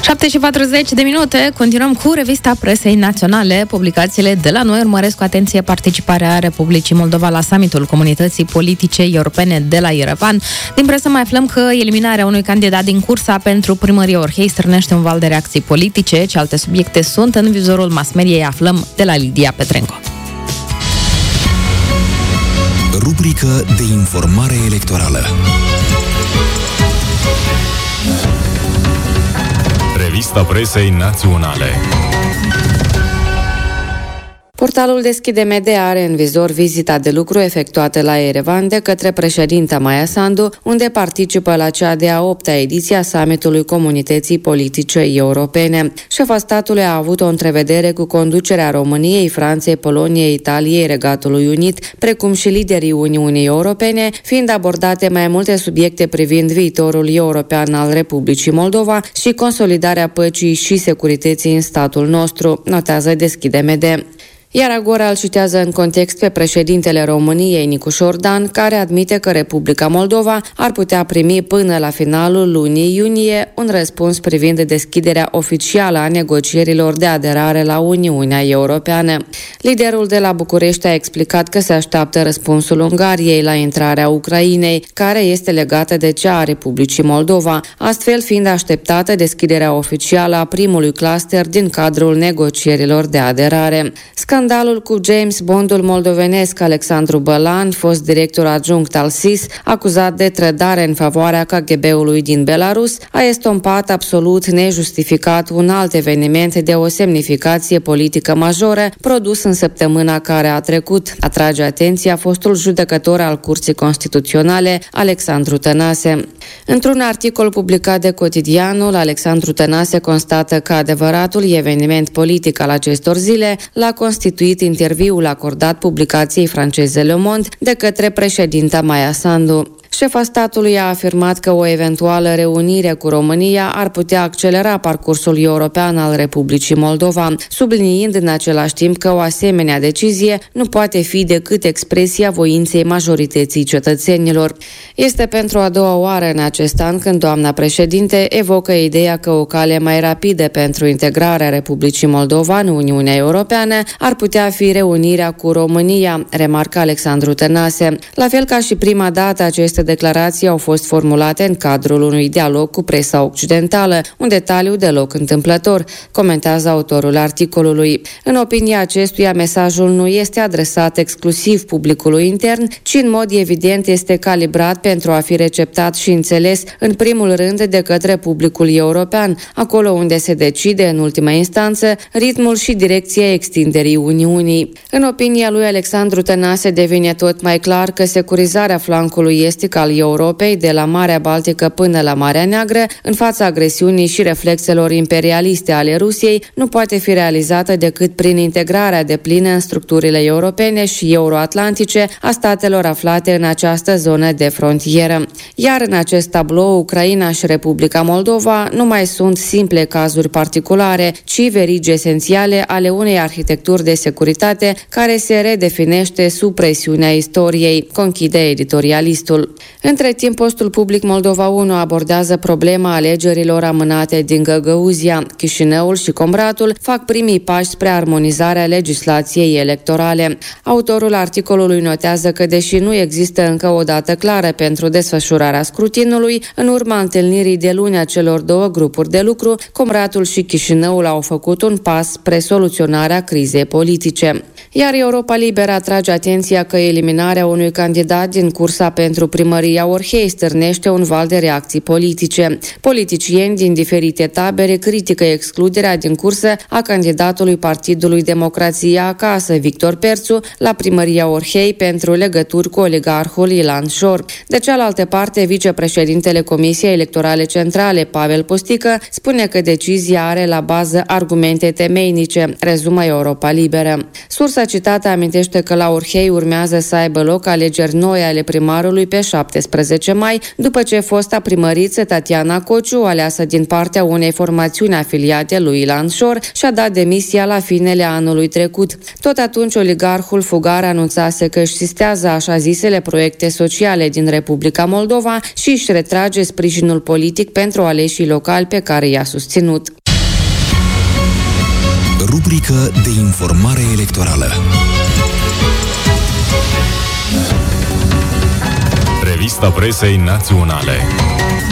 7:40, continuăm cu revista presei naționale. Publicațiile de la noi urmăresc cu atenție participarea Republicii Moldova la summitul Comunității Politice Europene de la Yerevan. Din presă mai aflăm că eliminarea unui candidat din cursa pentru primăria Orhei strânește un val de reacții politice. Ce alte subiecte sunt în vizorul mass-mediei aflăm de la Lidia Petrenco. Rubrică de informare electorală. Revista presei naționale. Portalul Deschide Media are în vizor vizita de lucru efectuată la Yerevan de către președinta Maia Sandu, unde participă la cea de-a 8-a ediție a summitului Comunității Politice Europene. Șefa statului a avut o întrevedere cu conducerea României, Franței, Poloniei, Italiei, Regatului Unit, precum și liderii Uniunii Europene, fiind abordate mai multe subiecte privind viitorul european al Republicii Moldova și consolidarea păcii și securității în statul nostru, notează Deschide Media. Iar Agora îl citează în context pe președintele României, Nicușor Dan, care admite că Republica Moldova ar putea primi până la finalul lunii iunie un răspuns privind deschiderea oficială a negocierilor de aderare la Uniunea Europeană. Liderul de la București a explicat că se așteaptă răspunsul Ungariei la intrarea Ucrainei, care este legată de cea a Republicii Moldova, astfel fiind așteptată deschiderea oficială a primului cluster din cadrul negocierilor de aderare. Scandalul cu James Bondul moldovenesc Alexandru Bălan, fost director adjunct al SIS, acuzat de trădare în favoarea KGB-ului din Belarus, a estompat absolut nejustificat un alt eveniment de o semnificație politică majoră produs în săptămâna care a trecut, atrage atenția fostul judecător al Curții Constituționale, Alexandru Tănase. Într-un articol publicat de Cotidianul, Alexandru Tănase constată că adevăratul eveniment politic al acestor zile l-a constituit interviul acordat publicației franceze Le Monde de către președinta Maia Sandu. Șefa statului a afirmat că o eventuală reunire cu România ar putea accelera parcursul european al Republicii Moldova, subliniind în același timp că o asemenea decizie nu poate fi decât expresia voinței majorității cetățenilor. Este pentru a doua oară în acest an când doamna președinte evocă ideea că o cale mai rapidă pentru integrarea Republicii Moldova în Uniunea Europeană ar putea fi reunirea cu România, remarcă Alexandru Tănase. La fel ca și prima dată, aceste declarații au fost formulate în cadrul unui dialog cu presa occidentală, un detaliu deloc întâmplător, comentează autorul articolului. În opinia acestuia, mesajul nu este adresat exclusiv publicului intern, ci în mod evident este calibrat pentru a fi receptat și înțeles în primul rând de către publicul european, acolo unde se decide în ultima instanță ritmul și direcția extinderii Uniunii. În opinia lui Alexandru Tănase devine tot mai clar că securizarea flancului estic al Europei, de la Marea Baltică până la Marea Neagră, în fața agresiunii și reflexelor imperialiste ale Rusiei, nu poate fi realizată decât prin integrarea deplină în structurile europene și euroatlantice a statelor aflate în această zonă de frontieră. Iar în acest tablou, Ucraina și Republica Moldova nu mai sunt simple cazuri particulare, ci verigi esențiale ale unei arhitecturi de securitate care se redefinește sub presiunea istoriei, conchide editorialistul. Între timp, postul public Moldova 1 abordează problema alegerilor amânate din Găgăuzia. Chișinăul și Combratul fac primii pași spre armonizarea legislației electorale. Autorul articolului notează că, deși nu există încă o dată clară pentru desfășurarea scrutinului, în urma întâlnirii de luni a celor două grupuri de lucru, Combratul și Chișinăul au făcut un pas spre soluționarea crizei politice. Iar Europa Liberă atrage atenția că eliminarea unui candidat din cursa pentru primăria Orhei stârnește un val de reacții politice. Politicieni din diferite tabere critică excluderea din cursă a candidatului Partidului Democrația Acasă, Victor Perțu, la primăria Orhei pentru legături cu oligarhul Ilan Șor. De cealaltă parte, vicepreședintele Comisiei Electorale Centrale, Pavel Postică, spune că decizia are la bază argumente temeinice, rezumă Europa Liberă. Sursa citată amintește că la Orhei urmează să aibă loc alegeri noi ale primarului pe 7 17 mai, după ce fosta primăriță Tatiana Cociu, aleasă din partea unei formațiuni afiliate lui Ilan Șor, și-a dat demisia la finele anului trecut. Tot atunci, oligarhul fugar anunțase că își sistează așa zisele proiecte sociale din Republica Moldova și își retrage sprijinul politic pentru aleșii locali pe care i-a susținut. Rubrică de informare electorală. Revista Presei Naționale.